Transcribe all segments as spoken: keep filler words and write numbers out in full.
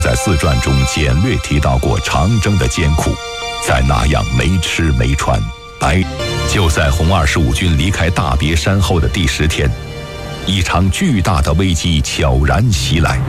在自传中简略提到过长征的艰苦，在那样没吃没穿白，就在红二十五军离开大别山后的第十天，一场巨大的危机悄然袭来。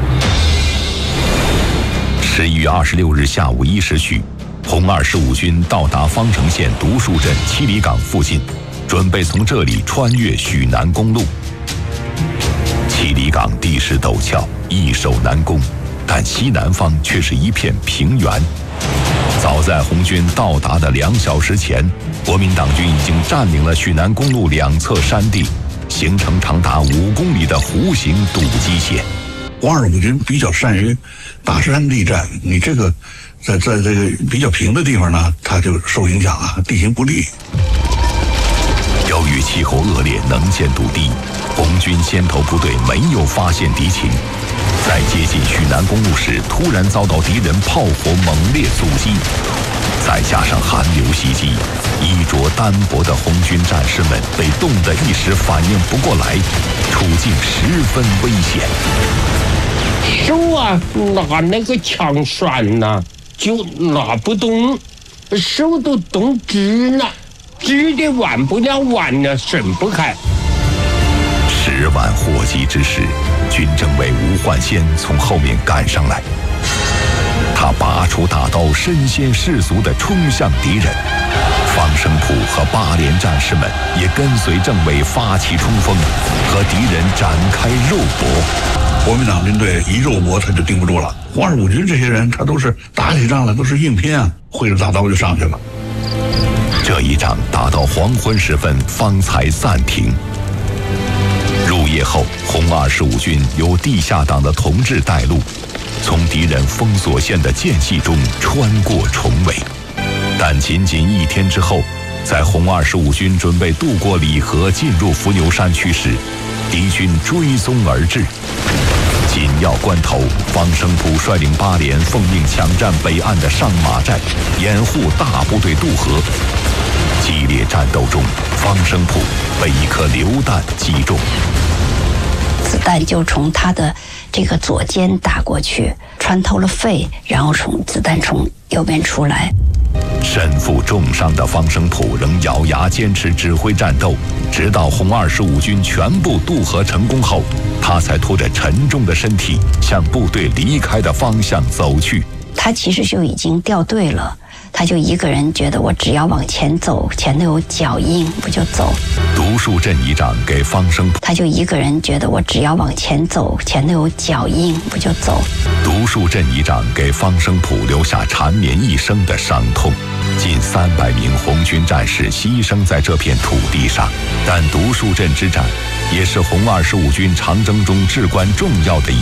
十一月二十六日下午一时许，红二十五军到达方城县独树镇七里岗附近，准备从这里穿越许南公路。七里岗地势陡峭，易守难攻，但西南方却是一片平原。早在红军到达的两小时前，国民党军已经占领了许南公路两侧山地，形成长达五公里的弧形堵击线。 红二十五军比较善于大山地战，你这个在在这个比较平的地方呢，它就受影响啊，地形不利。 由于气候恶劣，能见度低，红军先头部队没有发现敌情，在接近许南公路时，突然遭到敌人炮火猛烈阻击，再加上寒流袭击，衣着单薄的红军战士们被冻得一时反应不过来，处境十分危险。 手啊，拿那个枪栓呐、啊，就拿不动，手都冻直了，直的弯不了弯呢，伸不开。 十万火急之时，军政委吴焕先从后面赶上来，他拔出大刀，身先士卒地冲向敌人。方声普和八连战士们也跟随政委发起冲锋，和敌人展开肉搏。 国民党军队一肉搏，他就顶不住了。红二十五军这些人，他都是打起仗来都是硬拼啊，挥着大刀就上去了。 这一仗打到黄昏时分方才暂停。入夜后，红二十五军由地下党的同志带路，从敌人封锁线的间隙中穿过重围。但仅仅一天之后，在红二十五军准备渡过里河进入伏牛山区时，敌军追踪而至。紧要关头，方声普率领八连奉命抢占北岸的上马寨，掩护大部队渡河。激烈战斗中，方声普被一颗榴弹击中， 子弹就从他的这个左肩打过去，穿透了肺，然后从子弹从右边出来。 身负重伤的方声普仍咬牙坚持指挥战斗，直到红二十五军全部渡河成功后，他才拖着沉重的身体向部队离开的方向走去。 他其实就已经掉队了，他就一个人觉得我只要往前走，前头有脚印我就走。 独树镇一仗给方声普， 他就一个人觉得我只要往前走，前头有脚印我就走。 独树镇一仗给方声普留下缠绵一生的伤痛。近三百名红军战士牺牲在这片土地上，但独树镇之战也是红二十五军长征中至关重要的一